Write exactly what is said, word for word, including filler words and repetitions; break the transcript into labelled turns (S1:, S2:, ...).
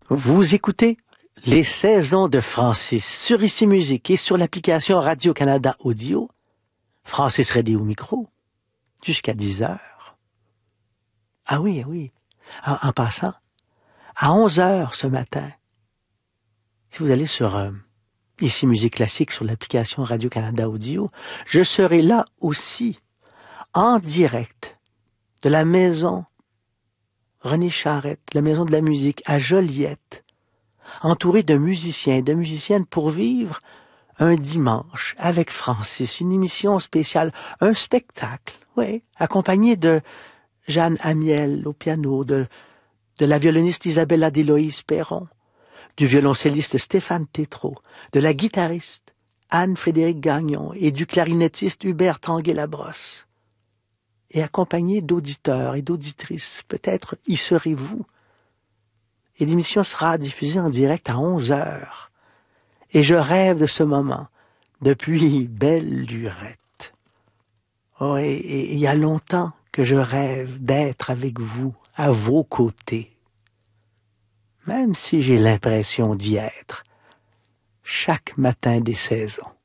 S1: Vous écoutez Les Saisons de Francis sur Ici Musique et sur l'application Radio-Canada Audio. Francis Redé au micro, jusqu'à dix heures. Ah oui, oui. En, en passant, à onze heures ce matin, si vous allez sur euh, Ici Musique Classique sur l'application Radio-Canada Audio, je serai là aussi, en direct, de la maison René Charrette, la maison de la musique à Joliette, entouré de musiciens et de musiciennes pour vivre un dimanche avec Francis, une émission spéciale, un spectacle, oui, accompagné de Jeanne Amiel au piano, de, de la violoniste Isabella d'Éloïse Perron, du violoncelliste Stéphane Tétrault, de la guitariste Anne-Frédérique Gagnon et du clarinettiste Hubert Tanguay-Labrosse, et accompagné d'auditeurs et d'auditrices. Peut-être y serez-vous. Et l'émission sera diffusée en direct à onze heures. Et je rêve de ce moment depuis belle lurette. Oh, et, et il y a longtemps que je rêve d'être avec vous, à vos côtés. Même si j'ai l'impression d'y être chaque matin des saisons.